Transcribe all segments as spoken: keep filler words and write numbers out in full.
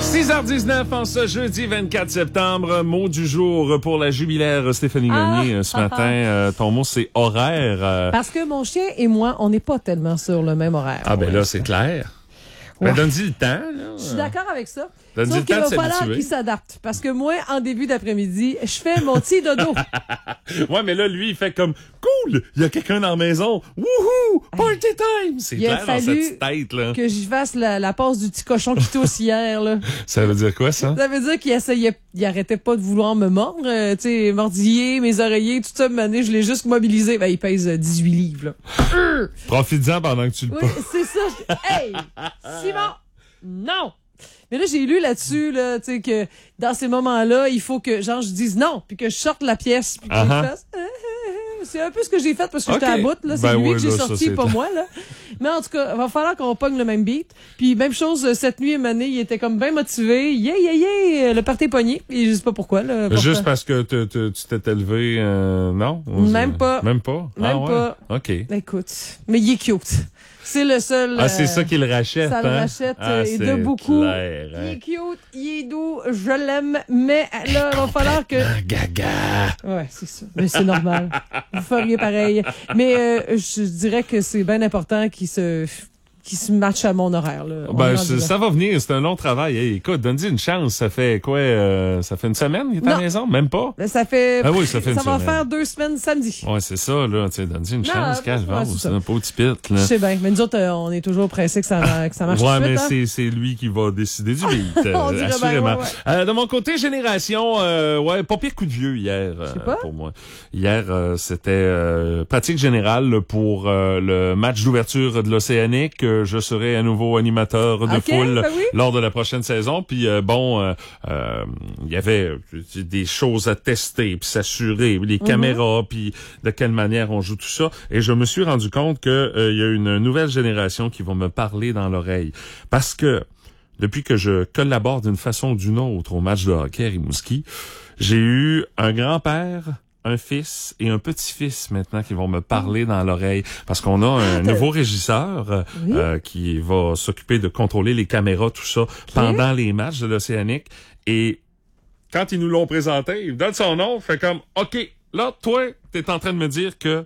six heures dix-neuf en ce jeudi vingt-quatre septembre. Mot du jour pour la jubilaire Stéphanie Ah, Gagné ce ah, matin. ah. Euh, ton mot, c'est horaire. Euh, Parce que mon chien et moi, on n'est pas tellement sur le même horaire. ah, ben Ouais. là, c'est clair. Ben, Ouais. donne-y le temps. Là. Je suis d'accord avec ça. Donne-y Sauf le qu'il temps va de falloir s'habituer. qu'il s'adapte. Parce que moi, en début d'après-midi, je fais mon petit dodo. Ouais, mais là, lui, il fait comme cool, il y a quelqu'un dans la maison. Wouhou! Party time! C'est Il a clair dans sa fallu petite tête, là. que j'y fasse la, la passe du petit cochon qui tousse hier, là. Ça veut dire quoi, ça? Ça veut dire qu'il essayait, il arrêtait pas de vouloir me mordre, euh, tu sais, mordiller, mes oreillers, tout ça, mané, je l'ai juste mobilisé. Ben, il pèse euh, dix-huit livres, là. Profites-en pendant que tu le Oui, passes. c'est ça. Je- Hey! Simon! Non! Mais là, j'ai lu là-dessus, là, tu sais, que dans ces moments-là, il faut que, genre, je dise non, puis que je sorte la pièce, puis que Uh-huh. je fasse... euh, euh, euh. C'est un peu ce que j'ai fait parce que j'étais Ok. à bout, là. C'est Ben lui oui, que j'ai là, ça, sorti, c'est pas clair. moi, là. Mais en tout cas, il va falloir qu'on pogne le même beat. Puis même chose, euh, cette nuit, Mané, il était comme bien motivé. Yeah, yeah, yeah! Le party est pogné. Et je sais pas pourquoi, là. pourtant. Juste parce que te- te- tu t'es élevé, euh, non? Même pas. Même pas? Même ah, ouais? pas. OK. Écoute, mais il est cute. C'est le seul... Ah, c'est euh, ça qui le rachète, ça le hein? rachète, Ah, euh, et de c'est beaucoup. clair, Il hein? est cute, il est doux, je l'aime, mais là, il va falloir que... Ah, gaga! Ouais, c'est ça. Mais c'est normal. Vous feriez pareil. Mais euh, je dirais que c'est bien important qu'il se qu'il se matche à mon horaire. Là. On est Ben, rendu c'est- là. ça va venir, c'est un long travail. Hey, écoute, donne-y une chance. Ça fait quoi? euh, ça fait une semaine qu'il est à la Non. maison? Même pas? Ben, ça fait... Ah oui, ça fait une Ça va semaine. faire deux semaines samedi. Ouais, c'est ça, là. Tu sais, donne-y une Non, chance, ouais, cache ouais, c'est c'est ça. un petit pit, Je là. sais bien. Mais nous autres, euh, on est toujours pressés que ça, que ça marche Ouais, tout de mais suite. hein. c'est, c'est lui qui va décider du beat, euh, On dirait bien, assurément. ouais, ouais. Euh, de mon côté, Génération, euh, ouais, pas pire coup de vieux hier, euh, sais pas. pour moi. Hier, euh, c'était euh, pratique générale pour euh, le match d'ouverture de l'Océanique. Euh, je serai à nouveau animateur de Ok, foule ben oui. lors de la prochaine saison. Puis euh, bon, euh, euh, il y avait euh, des choses à tester, puis s'assurer, les caméras, puis de quelle manière on joue tout ça. Et je me suis rendu compte que euh, il y a une nouvelle génération qui va me parler dans l'oreille. Parce que depuis que je collabore d'une façon ou d'une autre au match de hockey à Rimouski, j'ai eu un grand-père, un fils et un petit-fils maintenant qui vont me parler dans l'oreille. Parce qu'on a un nouveau régisseur euh, Oui. euh, qui va s'occuper de contrôler les caméras, tout ça, pendant les matchs de l'Océanique. Et quand ils nous l'ont présenté, il me donne son nom, fait comme, OK, là, toi, t'es en train de me dire que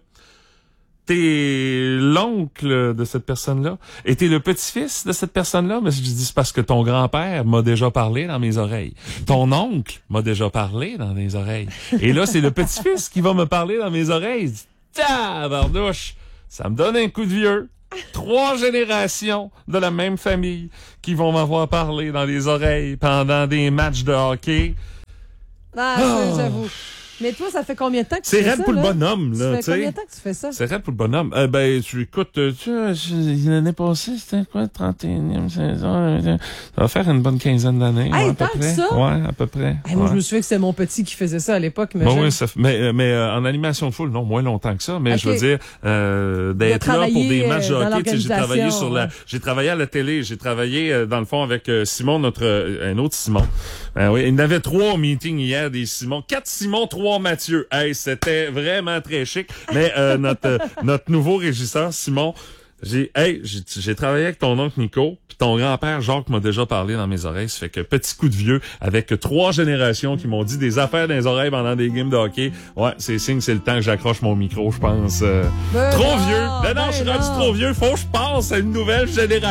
t'es l'oncle de cette personne-là et t'es le petit-fils de cette personne-là. Mais je dis, c'est parce que ton grand-père m'a déjà parlé dans mes oreilles. Ton oncle m'a déjà parlé dans mes oreilles. Et là, c'est le petit-fils qui va me parler dans mes oreilles. Je dis, tabardouche, ça me donne un coup de vieux. Trois générations de la même famille qui vont m'avoir parlé dans les oreilles pendant des matchs de hockey. Ah, Oh. j'avoue. Mais toi, ça fait combien de temps que tu C'est fais raide ça? pour le là? bonhomme, Ça là, fait tu sais. combien de temps que tu fais ça? C'est raide pour le bonhomme. Euh, ben, tu écoutes, euh, tu vois, je- l'année passée, c'était quoi, trente et unième saison? euh, Ça va faire une bonne quinzaine d'années, Hey, ouais, à peu tant que près. ça? Ouais, à peu près. Hey, moi, ouais. je me souviens que c'était mon petit qui faisait ça à l'époque. Mais Bon, je- oui, ça fait- mais, euh, mais euh, en animation de foule, non, moins longtemps que ça. Mais Ok. je veux dire, euh, d'être là pour travailler, des matchs de euh, dans hockey. Tu sais, j'ai travaillé l'organisation, sur la, ouais. j'ai travaillé à la télé, j'ai travaillé euh, dans le fond avec euh, Simon, notre euh, un autre Simon. Ben oui, il y en avait trois au meeting hier, des Simon, quatre Simon, trois Mathieu. Hey, c'était vraiment très chic. Mais euh, notre euh, notre nouveau régisseur Simon. J'ai, hey, j'ai, j'ai travaillé avec ton oncle Nico, puis ton grand-père Jacques m'a déjà parlé dans mes oreilles. Ça fait que petit coup de vieux, avec trois générations qui m'ont dit des affaires dans les oreilles pendant des games de hockey. Ouais, c'est signe, c'est le temps que j'accroche mon micro, je pense. Euh, Ben trop non, vieux. Non, non, ben je suis rendu non. trop vieux. Faut que je passe à une nouvelle génération.